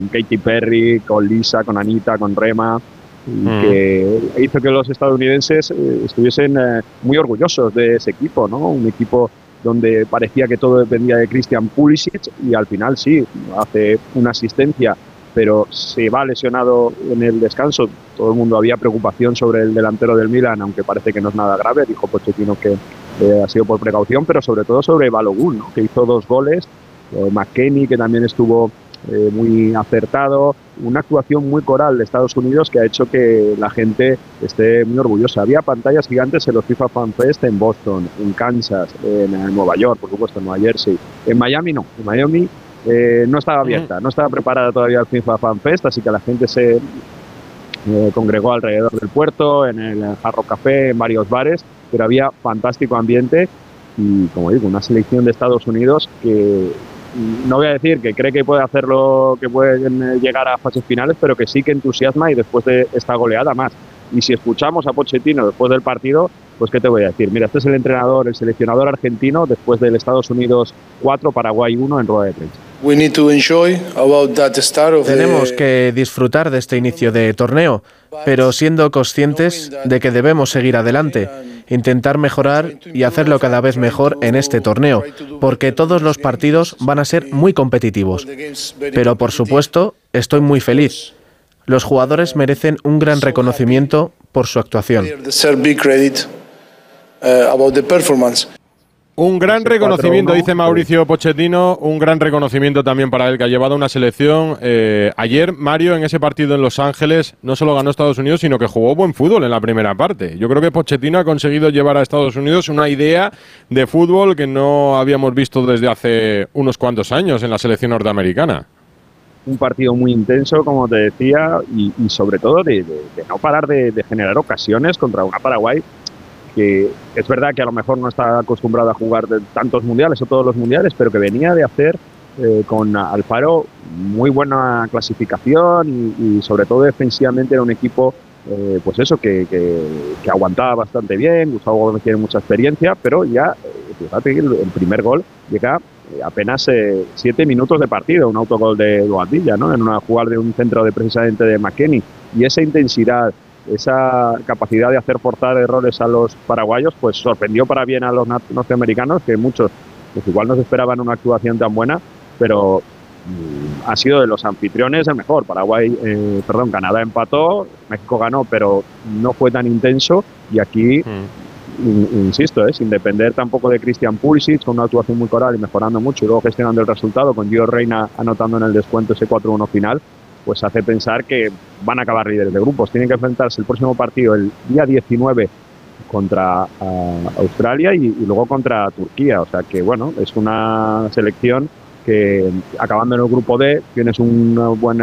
Katy Perry, con Lisa, con Anita, con Rema, y que hizo que los estadounidenses estuviesen muy orgullosos de ese equipo, ¿no? Un equipo donde parecía que todo dependía de Christian Pulisic y al final sí, hace una asistencia, pero se va lesionado en el descanso. Todo el mundo había preocupación sobre el delantero del Milan, aunque parece que no es nada grave, dijo Pochettino que ha sido por precaución, pero sobre todo sobre Balogun, ¿no? Que hizo 2 goles, McKennie, que también estuvo muy acertado, una actuación muy coral de Estados Unidos que ha hecho que la gente esté muy orgullosa. Había pantallas gigantes en los FIFA Fan Fest en Boston, en Kansas, en Nueva York, por supuesto, en Nueva Jersey. En Miami no, en Miami no estaba abierta, no estaba preparada todavía el FIFA Fan Fest, así que la gente se congregó alrededor del puerto, en el Hard Rock Café, en varios bares, pero había fantástico ambiente y, como digo, una selección de Estados Unidos que no voy a decir que cree que puede hacerlo, que pueden llegar a fases finales, pero que sí que entusiasma y después de esta goleada más. Y si escuchamos a Pochettino después del partido, pues ¿qué te voy a decir? Mira, este es el entrenador, el seleccionador argentino después del Estados Unidos 4, Paraguay 1 en rueda de prensa. Tenemos que disfrutar de este inicio de torneo, pero siendo conscientes de que debemos seguir adelante, intentar mejorar y hacerlo cada vez mejor en este torneo, porque todos los partidos van a ser muy competitivos. Pero por supuesto, estoy muy feliz. Los jugadores merecen un gran reconocimiento por su actuación. Un gran reconocimiento, dice Mauricio Pochettino, un gran reconocimiento también para él, que ha llevado una selección. Ayer, Mario, en ese partido en Los Ángeles, no solo ganó Estados Unidos, sino que jugó buen fútbol en la primera parte. Yo creo que Pochettino ha conseguido llevar a Estados Unidos una idea de fútbol que no habíamos visto desde hace unos cuantos años en la selección norteamericana. Un partido muy intenso, como te decía, y sobre todo de no parar de generar ocasiones contra una Paraguay que es verdad que a lo mejor no está acostumbrada a jugar de tantos mundiales o todos los mundiales, pero que venía de hacer con Alfaro muy buena clasificación y sobre todo defensivamente era un equipo pues eso, que aguantaba bastante bien. Gustavo Gómez tiene mucha experiencia, pero ya fíjate que el primer gol llega apenas 7 minutos de partido, un autogol de Boadilla, ¿no? En una jugada de un centro de precisamente de McKennie, y esa intensidad, esa capacidad de hacer forzar errores a los paraguayos, pues sorprendió para bien a los norteamericanos, que muchos pues igual no se esperaban una actuación tan buena, pero ha sido de los anfitriones el mejor. Canadá empató, México ganó, pero no fue tan intenso, y aquí insisto, sin depender tampoco de Christian Pulisic, con una actuación muy coral y mejorando mucho, y luego gestionando el resultado, con Gio Reyna anotando en el descuento ese 4-1 final, pues hace pensar que van a acabar líderes de grupos. Tienen que enfrentarse el próximo partido el día 19 contra Australia y luego contra Turquía. O sea que, bueno, es una selección que, acabando en el grupo D, tienes un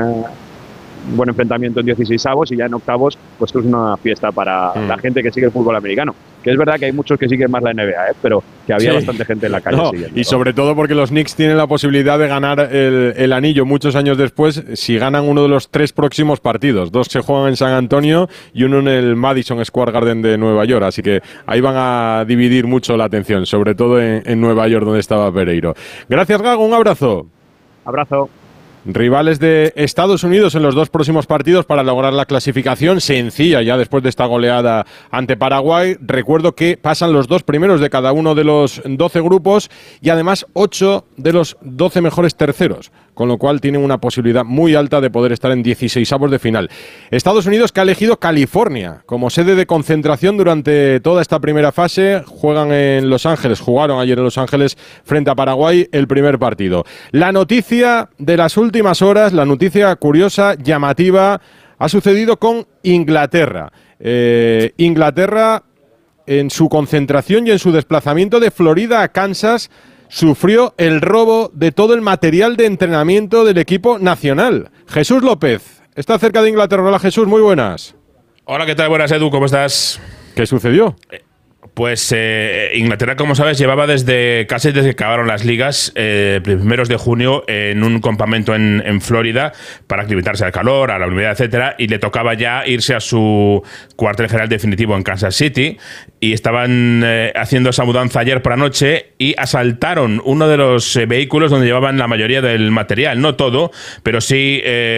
buen enfrentamiento en 16avos, y ya en octavos, pues es una fiesta para la gente que sigue el fútbol americano. Que es verdad que hay muchos que siguen más la NBA, pero que había bastante gente en la calle siguiendo. Y sobre todo porque los Knicks tienen la posibilidad de ganar el anillo muchos años después si ganan uno de los 3 próximos partidos. 2 se juegan en San Antonio y uno en el Madison Square Garden de Nueva York. Así que ahí van a dividir mucho la atención, sobre todo en Nueva York, donde estaba Pereiro. Gracias, Gago. Un abrazo. Abrazo. Rivales de Estados Unidos en los 2 próximos partidos para lograr la clasificación sencilla ya después de esta goleada ante Paraguay. Recuerdo que pasan los 2 primeros de cada uno de los 12 grupos y además 8 de los 12 mejores terceros, con lo cual tienen una posibilidad muy alta de poder estar en 16avos de final. Estados Unidos, que ha elegido California como sede de concentración durante toda esta primera fase. Juegan en Los Ángeles, jugaron ayer en Los Ángeles frente a Paraguay el primer partido. La noticia de las últimas horas, la noticia curiosa, llamativa, ha sucedido con Inglaterra. Inglaterra, en su concentración y en su desplazamiento de Florida a Kansas, sufrió el robo de todo el material de entrenamiento del equipo nacional. Jesús López está cerca de Inglaterra. Hola, Jesús, muy buenas. Hola, ¿qué tal? Buenas, Edu, ¿cómo estás? ¿Qué sucedió? Pues Inglaterra, como sabes, llevaba casi desde que acabaron las ligas, primeros de junio, en un campamento en Florida para aclimatarse al calor, a la humedad, etcétera, y le tocaba ya irse a su cuartel general definitivo en Kansas City, y estaban haciendo esa mudanza ayer por la noche y asaltaron uno de los vehículos donde llevaban la mayoría del material, no todo, pero sí